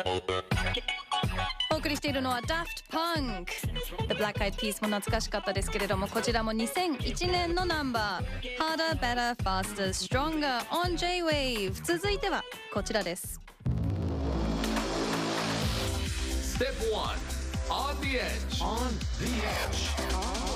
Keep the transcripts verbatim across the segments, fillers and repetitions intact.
お送りしているのは Daft Punk The Black Eyed Peas も懐かしかったですけれども、こちらもにせんいちねんのナンバー Harder, Better, Faster, Stronger on J-Wave。 続いてはこちらです。 Step one On the edge On the edge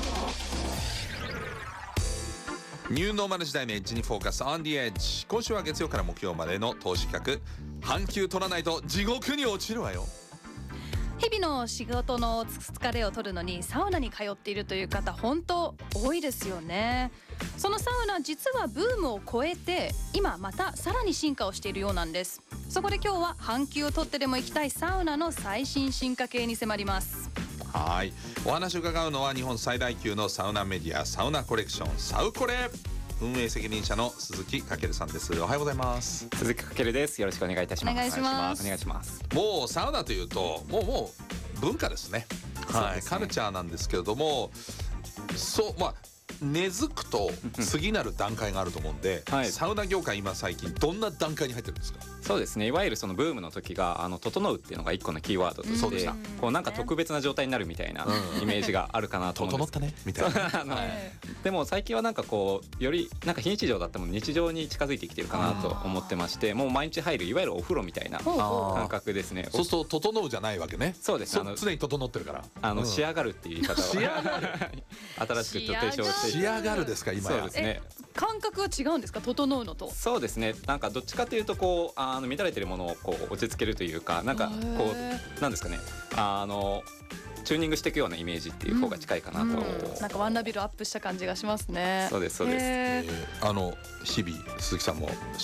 ニューノーマル時代のエッジにフォーカス On the edge。 今週は月曜から木曜までの投資企画、半休取らないと地獄に落ちるわよ。 日々の仕事の疲れを取るのにサウナに通っているという方本当多いですよね。そのサウナ実はブームを超えて今またさらに進化をしているようなんです。そこで今日は半休を取ってでも行きたいサウナの最新進化系に迫ります。 はい、お話を伺うのは日本最大級のサウナメディアサウナコレクションサウコレ運営責任者の鈴木翔さんです。おはようございます。 鈴木翔です。よろしくお願いいたします。 お願いします。 お願いします。 もうサウナというともうもう文化ですね。はい、カルチャーなんですけれども、そうまあ根付くと次なる段階があると思うんで、はい、サウナ業界今最近どんな段階に入ってるんですか？ そうですね、いわゆるそのブームの時があの整うっていうのが一個のキーワードとして、うん、こうなんか特別な状態になるみたいなイメージがあるかなと思うんです整ったねみたいなあの、はい、 でも最近はなんかこうよりなんか非日常だったもの日常に近づいてきてるかなと思ってまして、もう毎日入るいわゆるお風呂みたいな感覚ですね。 そうすると整うじゃないわけね。 そうです、あの常に整ってるからあの、うん、仕上がるっていう言い方を仕上がる新しく提唱して仕上がるですか今や。 そうですね、 感覚は違うんですか？整うのと。 そうですね、なんかどっちかというとこうあの乱れてるものをこう落ち着けるというか、なんかこうなんですかね、あのチューニングしていくようなイメージっていう方が近いかなと、うんうん、 なんかワンラベルアップした感じがしますね。 そうですそうです、 えー、あの日々鈴木さんも